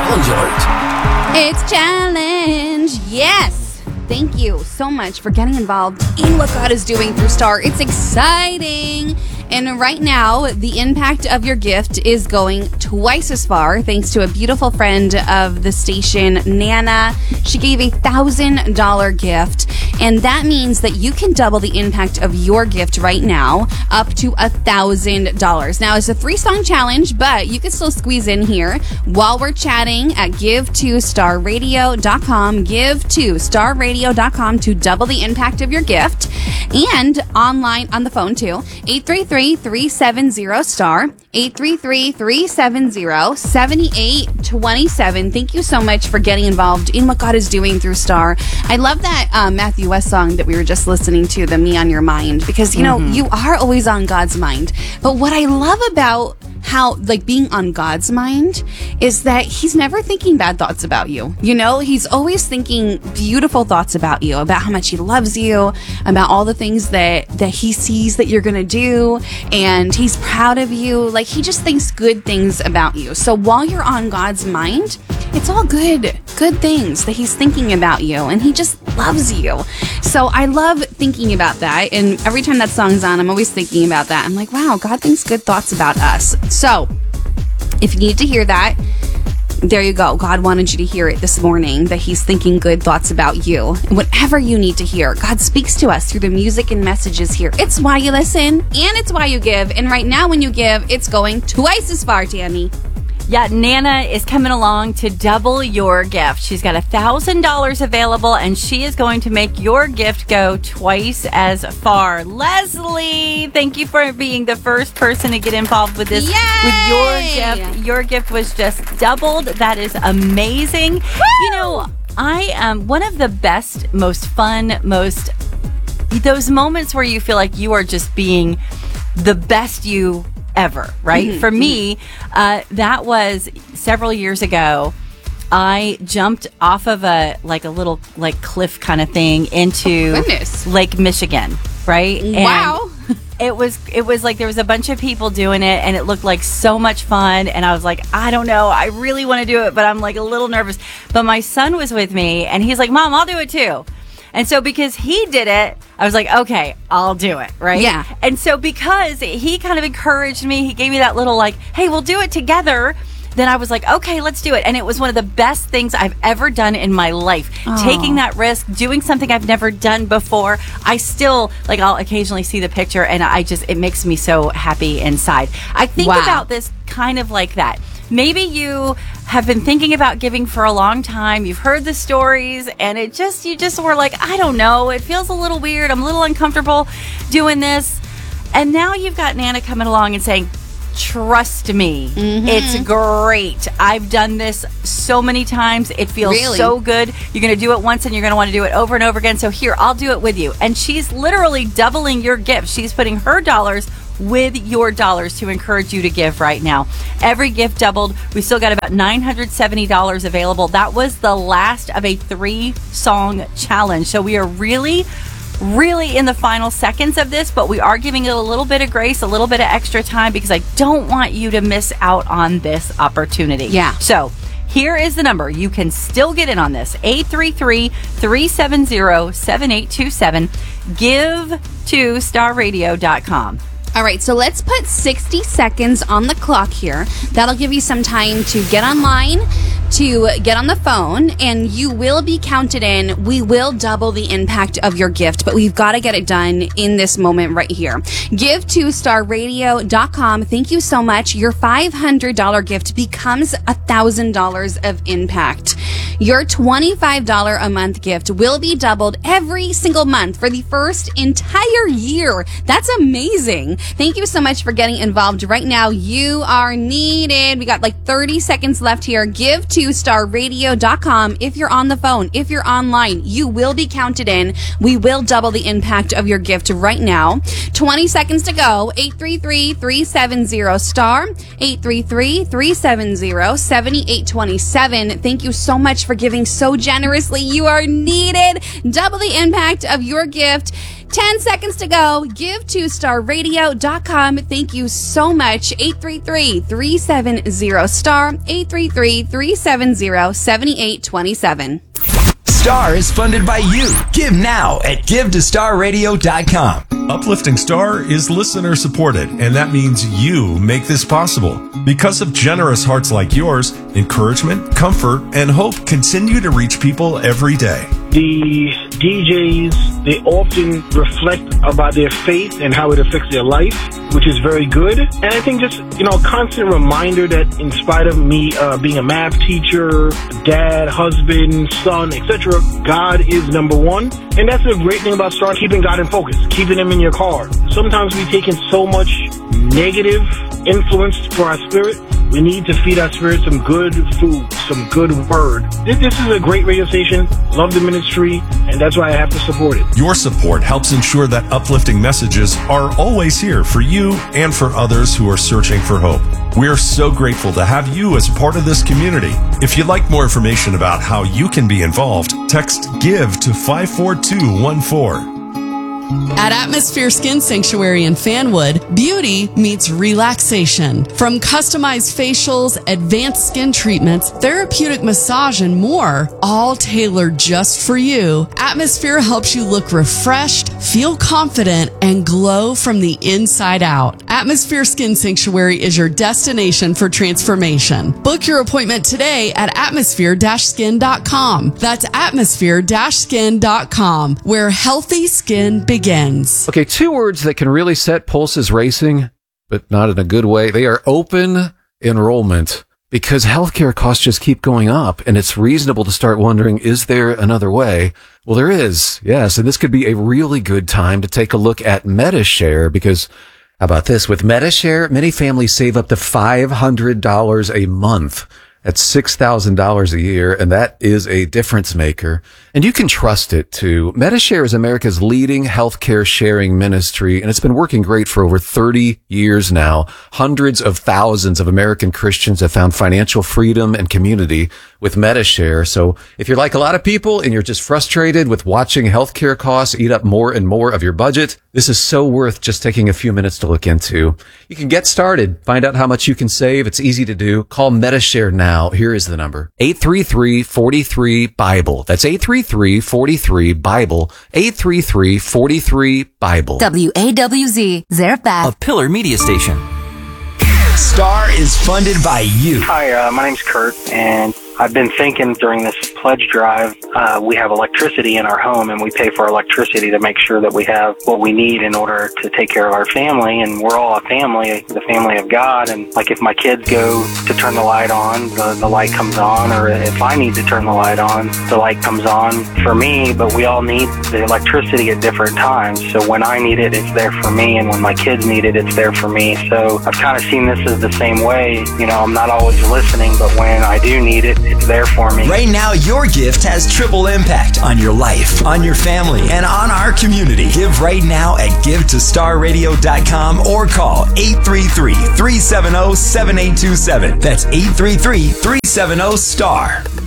Challenge Alert. It's challenge. Yes. Thank you so much for getting involved in what God is doing through Star. It's exciting. And right now, the impact of your gift is going twice as far thanks to a beautiful friend of the station, Nana. She gave a $1,000 gift, and that means that you can double the impact of your gift right now up to $1,000. Now, it's a 3-song challenge, but you can still squeeze in here while we're chatting at give2starradio.com. Give2starradio.com to double the impact of your gift, and online on the phone too. 833-370-STAR, 833-370-7827. Thank you so much for getting involved in what God is doing through Star. I love that Matthew West song that we were just listening to, the Me on Your Mind, because, you know, you are always on God's mind. But what I love about how, like, being on God's mind is that he's never thinking bad thoughts about you. You know, he's always thinking beautiful thoughts about you, about how much he loves you, about all the things that he sees that you're going to do, and he's proud of you. Like, he just thinks good things about you. So while you're on God's mind, it's all good things that he's thinking about you, and he just loves you. So I love thinking about that, and every time that song's on, I'm always thinking about that. I'm like, wow, God thinks good thoughts about us. So if you need to hear that, there you go. God wanted you to hear it this morning, that he's thinking good thoughts about you. And whatever you need to hear, God speaks to us through the music and messages here. It's why you listen, and it's why you give. And right now when you give, it's going twice as far, Tammy. Yeah, Nana is coming along to double your gift. She's got $1,000 available, and she is going to make your gift go twice as far. Leslie, thank you for being the first person to get involved with this. Yay! With your gift. Your gift was just doubled. That is amazing. Woo! You know, I am one of the best, most fun, those moments where you feel like you are just being the best you ever, right? Mm-hmm. For me, that was several years ago. I jumped off of a little cliff kind of thing into Lake Michigan, right? Wow. And it was like there was a bunch of people doing it, and it looked like so much fun, and I was like, I don't know, I really want to do it, but I'm like a little nervous. But my son was with me, and he's like, Mom, I'll do it too. And so because he did it, I was like, okay, I'll do it, right? Yeah. And so because he kind of encouraged me, he gave me that little hey, we'll do it together. Then I was like, okay, let's do it. And it was one of the best things I've ever done in my life. Aww. Taking that risk, doing something I've never done before. I still, I'll occasionally see the picture, and it makes me so happy inside. I think about this kind of like that. Maybe you have been thinking about giving for a long time. You've heard the stories, and you just were like, I don't know. It feels a little weird. I'm a little uncomfortable doing this. And now you've got Nana coming along and saying, trust me, it's great. I've done this so many times. It feels so good. You're going to do it once, and you're going to want to do it over and over again. So here, I'll do it with you. And she's literally doubling your gift. She's putting her dollars with your dollars to encourage you to give right now. Every gift doubled. We still got about $970 available. That was the last of a 3-song challenge. So we are really in the final seconds of this, but we are giving it a little bit of grace, a little bit of extra time, because I don't want you to miss out on this opportunity. Yeah. So here is the number. You can still get in on this. 833-370-7827. Give2starradio.com. All right, so let's put 60 seconds on the clock here. That'll give you some time to get online, to get on the phone, and you will be counted in. We will double the impact of your gift, but we've got to get it done in this moment right here. Give2starradio.com. Thank you so much. Your $500 gift becomes $1,000 of impact. Your $25 a month gift will be doubled every single month for the first entire year. That's amazing. Thank you so much for getting involved right now. You are needed. We got 30 seconds left here. Give2starradio.com. If you're on the phone, if you're online, you will be counted in. We will double the impact of your gift right now. 20 seconds to go. 833-370-STAR. 833-370-7827. Thank you so much for giving so generously. You are needed. Double the impact of your gift. 10 seconds to go. Give to starradio.com. Thank you so much. 833-370-STAR. 833-370-7827. Star is funded by you. Give now at givetostarradio.com. Uplifting Star is listener supported, and that means you make this possible. Because of generous hearts like yours, encouragement, comfort, and hope continue to reach people every day. The DJs, they often reflect about their faith and how it affects their life, which is very good. And I think just, a constant reminder that in spite of me being a math teacher, dad, husband, son, etc., God is number one. And that's the great thing about Star, keeping God in focus, keeping him in your car. Sometimes we take in so much negative influence for our spirit. We need to feed our spirit some good food, some good word. This is a great radio station. Love the ministry, and that's why I have to support it. Your support helps ensure that uplifting messages are always here for you and for others who are searching for hope. We are so grateful to have you as a part of this community. If you'd like more information about how you can be involved, text GIVE to 54214. At Atmosphere Skin Sanctuary in Fanwood, beauty meets relaxation. From customized facials, advanced skin treatments, therapeutic massage, and more, all tailored just for you, Atmosphere helps you look refreshed, feel confident, and glow from the inside out. Atmosphere Skin Sanctuary is your destination for transformation. Book your appointment today at atmosphere-skin.com. That's atmosphere-skin.com, where healthy skin begins. Okay, two words that can really set pulses racing, but not in a good way. They are open enrollment, because healthcare costs just keep going up, and it's reasonable to start wondering, is there another way? Well, there is, yes, and this could be a really good time to take a look at Medi-Share, because how about this? With Medi-Share, many families save up to $500 a month. That's $6,000 a year, and that is a difference maker. And you can trust it, too. Medi-Share is America's leading healthcare sharing ministry, and it's been working great for over 30 years now. Hundreds of thousands of American Christians have found financial freedom and community with Medi-Share. So if you're like a lot of people and you're just frustrated with watching healthcare costs eat up more and more of your budget, this is so worth just taking a few minutes to look into. You can get started, find out how much you can save. It's easy to do. Call Medi-Share now. Here is the number. 833-43-BIBLE. That's 833-43-BIBLE. 833-43-BIBLE. WAWZ, Zarephath. A Pillar Media Station. Star is funded by you. Hi, my name's Kurt, and I've been thinking during this pledge drive, we have electricity in our home, and we pay for electricity to make sure that we have what we need in order to take care of our family. And we're all a family, the family of God. And like if my kids go to turn the light on, the light comes on, or if I need to turn the light on, the light comes on for me. But we all need the electricity at different times. So when I need it, it's there for me, and when my kids need it, it's there for me. So I've kind of seen this as the same way. I'm not always listening, but when I do need it, it's there for me. Right now, your gift has triple impact on your life, on your family, and on our community. Give right now at givetostarradio.com or call 833-370-7827. That's 833-370-STAR.